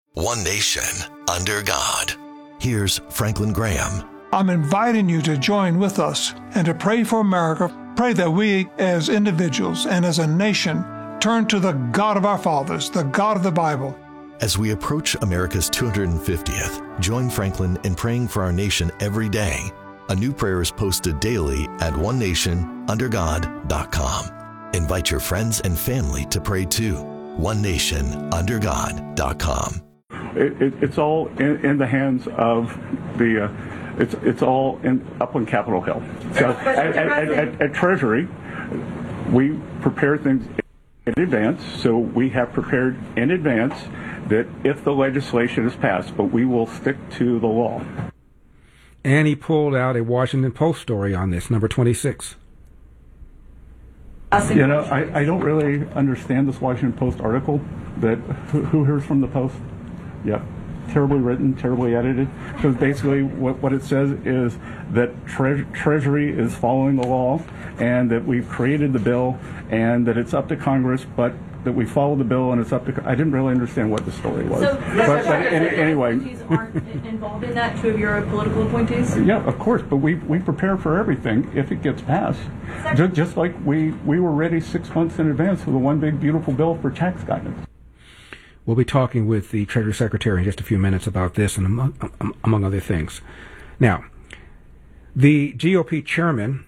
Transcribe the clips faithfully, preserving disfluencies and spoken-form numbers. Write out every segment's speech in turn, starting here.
One nation, under God. Here's Franklin Graham. I'm inviting you to join with us and to pray for America. Pray that we, as individuals and as a nation, turn to the God of our fathers, the God of the Bible. As we approach America's two hundred fiftieth, join Franklin in praying for our nation every day. A new prayer is posted daily at one nation under god dot com. Invite your friends and family to pray too. one nation under god dot com. It, it, it's all in, in the hands of the, uh, it's it's all in, up on Capitol Hill. So at, at, at, at, at Treasury, we prepare things in advance. So we have prepared in advance that if the legislation is passed, but we will stick to the law. And he pulled out a Washington Post story on this, number twenty-six. You know, I, I don't really understand this Washington Post article. That who, who hears from the Post? Yep. Terribly written, terribly edited. Because basically what, what it says is that tre- Treasury is following the law and that we've created the bill and that it's up to Congress, but that we follow the bill and it's up to... I didn't really understand what the story was. So, but, but any, anyway... Appointees aren't involved in that, two of your political appointees? Yeah, of course, but we we prepare for everything if it gets passed. Just, just like we, we were ready six months in advance for the one big beautiful bill for tax guidance. We'll be talking with the Treasury Secretary in just a few minutes about this and among, among other things. Now, the G O P chairman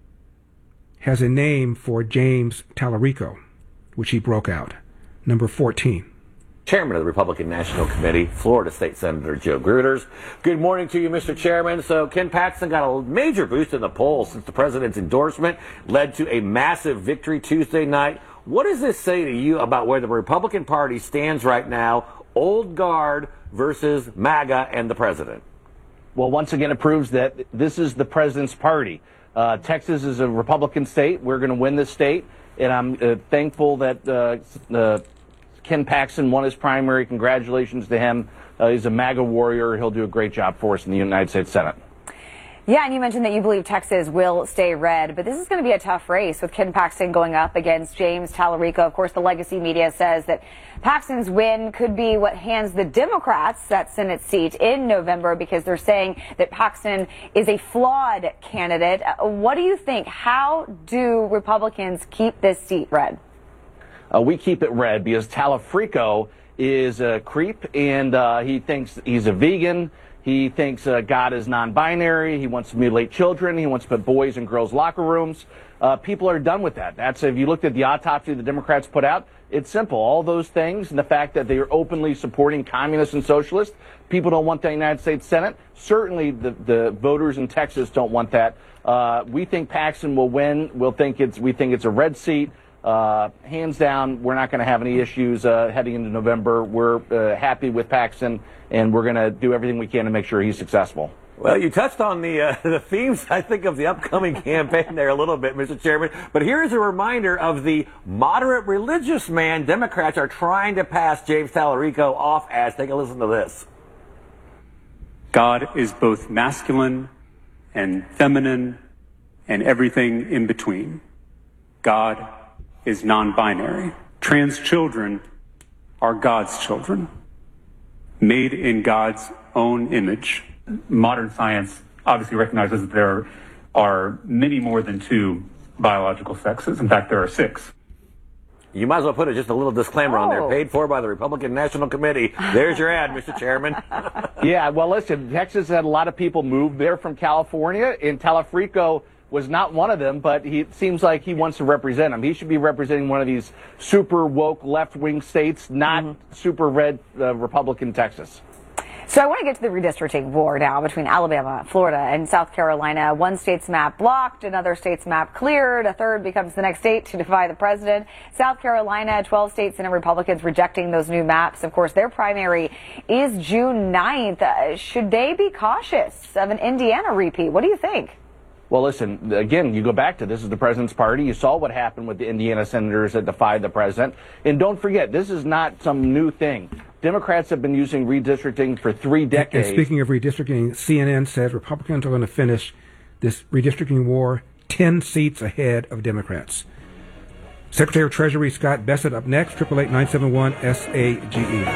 has a name for James Tallarico, which he broke out, number fourteen. Chairman of the Republican National Committee, Florida State Senator Joe Gruters. Good morning to you, Mister Chairman. So Ken Paxton got a major boost in the polls since the president's endorsement led to a massive victory Tuesday night. What does this say to you about where the Republican Party stands right now, old guard versus MAGA and the president? Well, once again, it proves that this is the president's party. Uh, Texas is a Republican state. We're going to win this state. And I'm uh, thankful that uh, uh, Ken Paxton won his primary. Congratulations to him. Uh, he's a MAGA warrior. He'll do a great job for us in the United States Senate. Yeah, and you mentioned that you believe Texas will stay red, but this is going to be a tough race with Ken Paxton going up against James Tallarico. Of course, the legacy media says that Paxton's win could be what hands the Democrats that Senate seat in November because they're saying that Paxton is a flawed candidate. Uh, what do you think? How do Republicans keep this seat red? Uh, we keep it red because Tallarico is a creep, and uh, he thinks he's a vegan. He thinks uh, God is non-binary. He wants to mutilate children. He wants to put boys in girls' locker rooms. Uh, people are done with that. That's if you looked at the autopsy the Democrats put out, it's simple. All those things and the fact that they are openly supporting communists and socialists, people don't want the United States Senate. Certainly the, the voters in Texas don't want that. Uh, we think Paxton will win. We'll think it's, we think it's a red seat. Uh, hands down, we're not going to have any issues uh, heading into November. We're uh, happy with Paxton, and we're going to do everything we can to make sure he's successful. Well, you touched on the uh, the themes, I think, of the upcoming campaign there a little bit, Mister Chairman. But here's a reminder of the moderate religious man Democrats are trying to pass James Tallarico off as. Take a listen to this. God is both masculine and feminine and everything in between. God is non-binary. Trans children are God's children, made in God's own image. Modern science obviously recognizes that there are many more than two biological sexes. In fact, there are six. You might as well put it, just a little disclaimer oh. on there. Paid for by the Republican National Committee. There's your ad, Mister Chairman. Yeah, well, listen, Texas had a lot of people move there from California, and Tallarico was not one of them, but he it seems like he wants to represent them. He should be representing one of these super woke left-wing states, not mm-hmm. super red uh, Republican Texas. So I want to get to the redistricting war now between Alabama, Florida, and South Carolina. One state's map blocked, another state's map cleared, a third becomes the next state to defy the president. South Carolina, twelve states Senate Republicans rejecting those new maps. Of course, their primary is June ninth. Uh, should they be cautious of an Indiana repeat? What do you think? Well, listen, again, you go back to this is the president's party. You saw what happened with the Indiana senators that defied the president. And don't forget, this is not some new thing. Democrats have been using redistricting for three decades. And speaking of redistricting, C N N says Republicans are going to finish this redistricting war ten seats ahead of Democrats. Secretary of Treasury Scott Bessent up next, eight eight eight, nine seven one, S A G E.